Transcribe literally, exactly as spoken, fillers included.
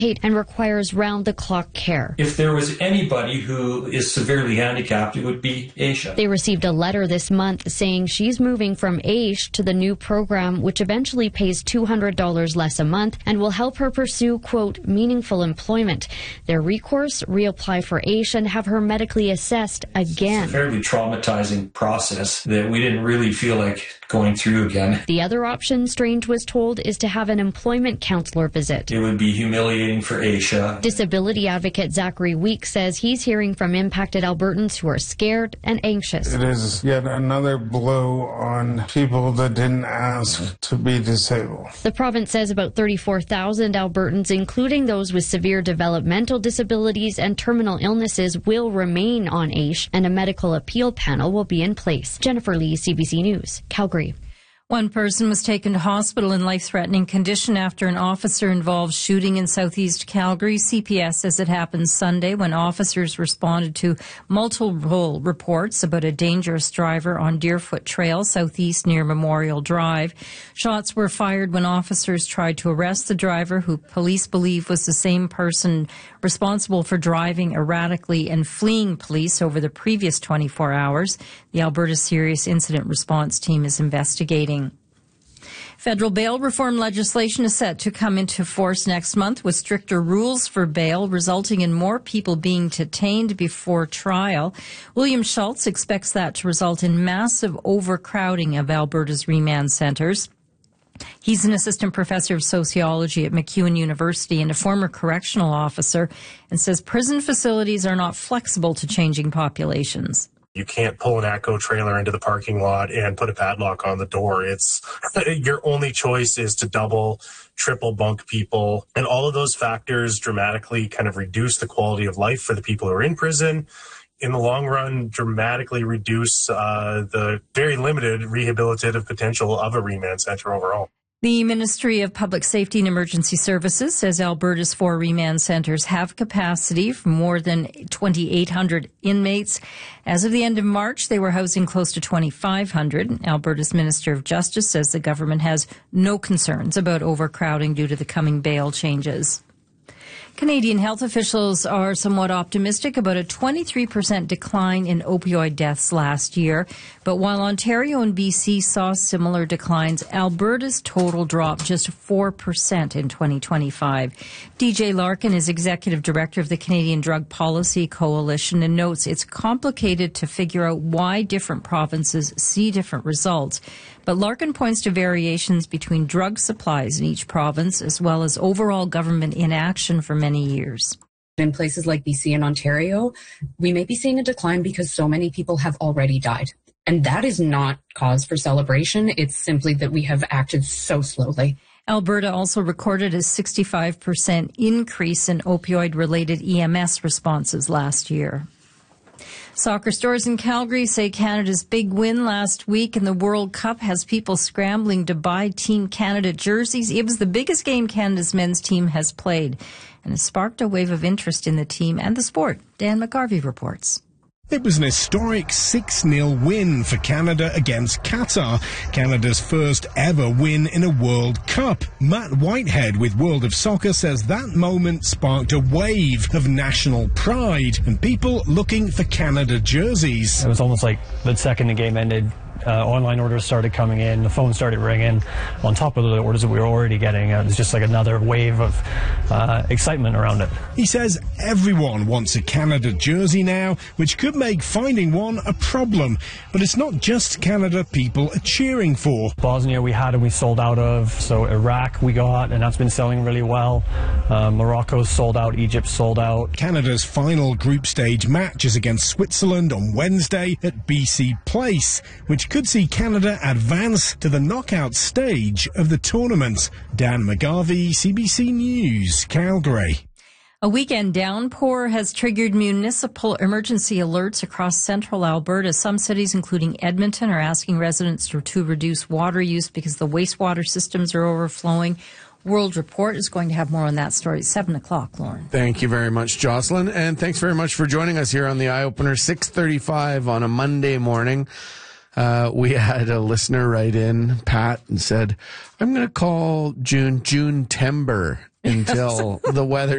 and requires round-the-clock care. If there was anybody who is severely handicapped, it would be Aisha. They received a letter this month saying she's moving from AISH to the new program, which eventually pays two hundred dollars less a month and will help her pursue, quote, meaningful employment. Their recourse, reapply for AISH and have her medically assessed again. It's a fairly traumatizing process that we didn't really feel like going through again. The other option, Strange was told, is to have an employment counselor visit. It would be humiliating for Aisha. Disability advocate Zachary Weeks says he's hearing from impacted Albertans who are scared and anxious. It is yet another blow on people that didn't ask to be disabled. The province says about thirty-four thousand Albertans, including those with severe developmental disabilities and terminal illnesses, will remain on AISH, and a medical appeal panel will be in place. Jennifer Lee, C B C News, Calgary. One person was taken to hospital in life-threatening condition after an officer-involved shooting in southeast Calgary. C P S says it happened Sunday when officers responded to multiple reports about a dangerous driver on Deerfoot Trail southeast near Memorial Drive. Shots were fired when officers tried to arrest the driver, who police believe was the same person responsible for driving erratically and fleeing police over the previous twenty-four hours. The Alberta Serious Incident Response Team is investigating. Federal bail reform legislation is set to come into force next month with stricter rules for bail, resulting in more people being detained before trial. William Schultz expects that to result in massive overcrowding of Alberta's remand centres. He's an assistant professor of sociology at MacEwan University and a former correctional officer, and says prison facilities are not flexible to changing populations. You can't pull an ATCO trailer into the parking lot and put a padlock on the door. It's your only choice is to double, triple bunk people. And all of those factors dramatically kind of reduce the quality of life for the people who are in prison. In the long run, dramatically reduce uh, the very limited rehabilitative potential of a remand center overall. The Ministry of Public Safety and Emergency Services says Alberta's four remand centres have capacity for more than twenty-eight hundred inmates. As of the end of March, they were housing close to twenty-five hundred. Alberta's Minister of Justice says the government has no concerns about overcrowding due to the coming bail changes. Canadian health officials are somewhat optimistic about a twenty-three percent decline in opioid deaths last year. But while Ontario and B C saw similar declines, Alberta's total dropped just four percent in twenty twenty-five. D J Larkin is Executive Director of the Canadian Drug Policy Coalition and notes it's complicated to figure out why different provinces see different results. But Larkin points to variations between drug supplies in each province, as well as overall government inaction for many years. In places like B C and Ontario, we may be seeing a decline because so many people have already died. And that is not cause for celebration. It's simply that we have acted so slowly. Alberta also recorded a sixty-five percent increase in opioid-related E M S responses last year. Soccer stores in Calgary say Canada's big win last week in the World Cup has people scrambling to buy Team Canada jerseys. It was the biggest game Canada's men's team has played and has sparked a wave of interest in the team and the sport. Dan McGarvey reports. It was an historic six nil win for Canada against Qatar, Canada's first ever win in a World Cup. Matt Whitehead with World of Soccer says that moment sparked a wave of national pride and people looking for Canada jerseys. It was almost like the second the game ended, Uh, online orders started coming in, the phone started ringing. On top of the orders that we were already getting, uh, it was just like another wave of uh, excitement around it. He says everyone wants a Canada jersey now, which could make finding one a problem. But it's not just Canada people are cheering for. Bosnia we had and we sold out of, so Iraq we got, and that's been selling really well. Uh, Morocco's sold out, Egypt sold out. Canada's final group stage match is against Switzerland on Wednesday at B C Place, which could see Canada advance to the knockout stage of the tournament. Dan McGarvey, C B C News, Calgary. A weekend downpour has triggered municipal emergency alerts across central Alberta. Some cities, including Edmonton, are asking residents to, to reduce water use because the wastewater systems are overflowing. World Report is going to have more on that story at seven o'clock, Lauren. Thank you very much, Jocelyn. And thanks very much for joining us here on the Eye Opener, six thirty-five on a Monday morning. Uh, we had a listener write in, Pat, and said, I'm going to call June June-tember until the weather